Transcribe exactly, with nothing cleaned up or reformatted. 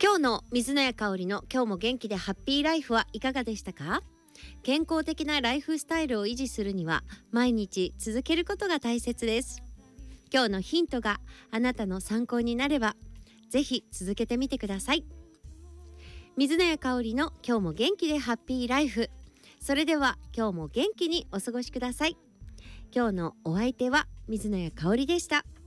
今日の水野谷香織の今日も元気でハッピーライフはいかがでしたか？健康的なライフスタイルを維持するには毎日続けることが大切です。今日のヒントがあなたの参考になればぜひ続けてみてください。水野谷香織の今日も元気でハッピーライフ。それでは今日も元気にお過ごしください。今日のお相手は水野谷香織でした。